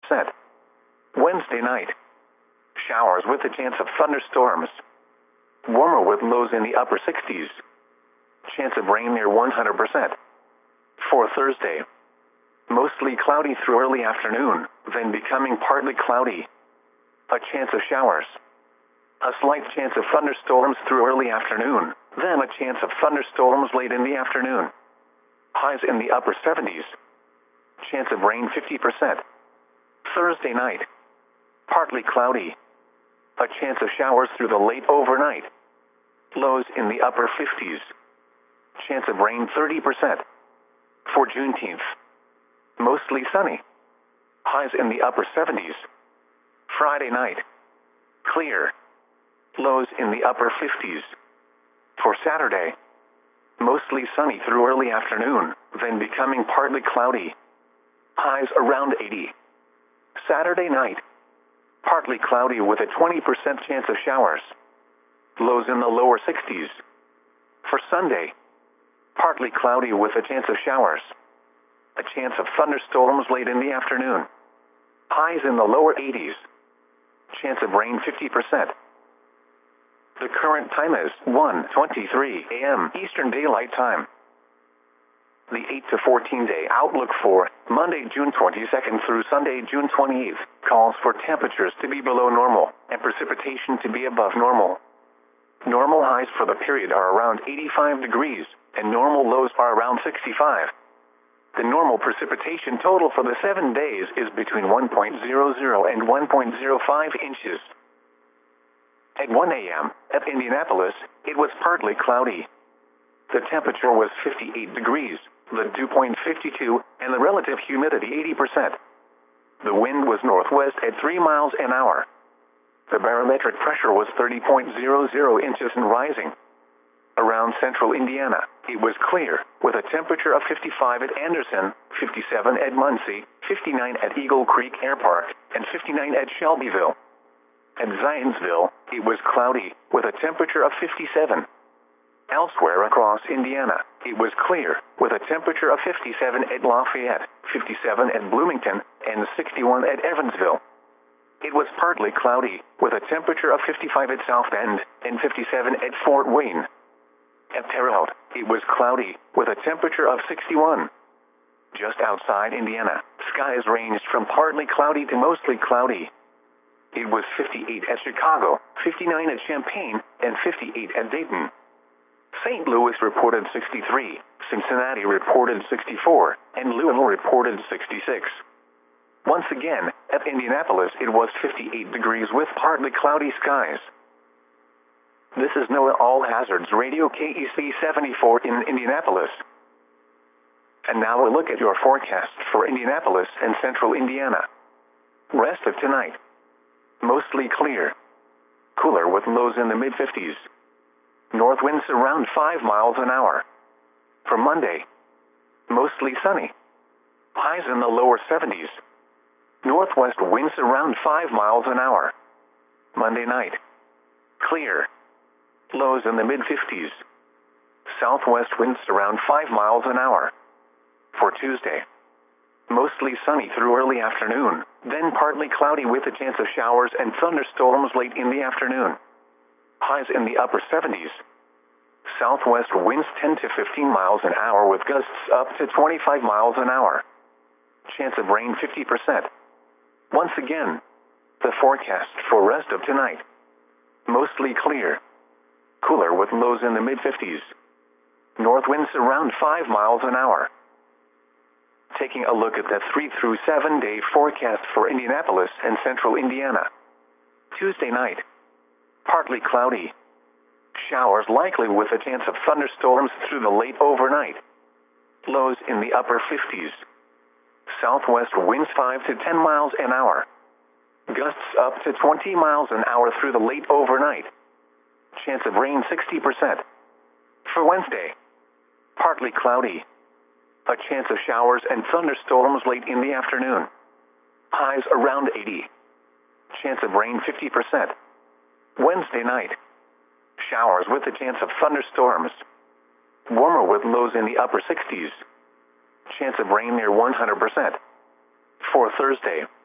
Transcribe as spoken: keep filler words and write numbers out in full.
percent. Wednesday night, showers with a chance of thunderstorms. Warmer with lows in the upper sixties. Chance of rain near one hundred percent. For Thursday, mostly cloudy through early afternoon, then becoming partly cloudy. A chance of showers. A slight chance of thunderstorms through early afternoon, then a chance of thunderstorms late in the afternoon. Highs in the upper seventies. Chance of rain fifty percent. Thursday night, partly cloudy. A chance of showers through the late overnight. Lows in the upper fifties. Chance of rain thirty percent. For Juneteenth, mostly sunny. Highs in the upper seventies. Friday night, clear. Lows in the upper fifties. For Saturday, mostly sunny through early afternoon, then becoming partly cloudy. Highs around eighty. Saturday night, partly cloudy with a twenty percent chance of showers. Lows in the lower sixties. For Sunday, partly cloudy with a chance of showers. A chance of thunderstorms late in the afternoon. Highs in the lower eighties. Chance of rain fifty percent. The current time is one twenty-three a m Eastern Daylight Time. The eight to fourteen day outlook for Monday, June twenty-second through Sunday, June twenty-eighth, calls for temperatures to be below normal and precipitation to be above normal. Normal highs for the period are around eighty-five degrees, and normal lows are around sixty-five. The normal precipitation total for the seven days is between one point zero zero and one point zero five inches. At one a m at Indianapolis, it was partly cloudy. The temperature was fifty-eight degrees, the dew point fifty-two, and the relative humidity eighty percent. The wind was northwest at three miles an hour. The barometric pressure was thirty point zero zero inches and rising. Around central Indiana, it was clear, with a temperature of fifty-five at Anderson, fifty-seven at Muncie, fifty-nine at Eagle Creek Air Park, and fifty-nine at Shelbyville. At Zionsville, it was cloudy, with a temperature of fifty-seven. Elsewhere across Indiana, it was clear, with a temperature of fifty-seven at Lafayette, fifty-seven at Bloomington, and sixty-one at Evansville. It was partly cloudy, with a temperature of fifty-five at South Bend, and fifty-seven at Fort Wayne. At Terre Haute, it was cloudy, with a temperature of sixty-one. Just outside Indiana, skies ranged from partly cloudy to mostly cloudy. It was fifty-eight at Chicago, fifty-nine at Champaign, and fifty-eight at Dayton. Saint Louis reported sixty-three, Cincinnati reported sixty-four, and Louisville reported sixty-six. Once again, at Indianapolis it was fifty-eight degrees with partly cloudy skies. This is NOAA All Hazards Radio K E C seventy-four in Indianapolis. And now a look at your forecast for Indianapolis and central Indiana. Rest of tonight. Mostly clear. Cooler with lows in the mid fifties. North winds around five miles an hour. For Monday, mostly sunny. Highs in the lower seventies. Northwest winds around five miles an hour. Monday night, clear. Lows in the mid fifties. Southwest winds around five miles an hour. For Tuesday, mostly sunny through early afternoon, then partly cloudy with a chance of showers and thunderstorms late in the afternoon. Highs in the upper seventies. Southwest winds ten to fifteen miles an hour with gusts up to twenty-five miles an hour. Chance of rain fifty percent. Once again, the forecast for rest of tonight. Mostly clear. Cooler with lows in the mid fifties. North winds around five miles an hour. Taking a look at the three through seven day forecast for Indianapolis and central Indiana. Tuesday night, partly cloudy. Showers likely with a chance of thunderstorms through the late overnight. Lows in the upper fifties. Southwest winds five to ten miles an hour. Gusts up to twenty miles an hour through the late overnight. Chance of rain sixty percent. For Wednesday, partly cloudy. A chance of showers and thunderstorms late in the afternoon. Highs around eighty. Chance of rain fifty percent. Wednesday night, showers with a chance of thunderstorms. Warmer with lows in the upper sixties. Chance of rain near one hundred percent. For Thursday,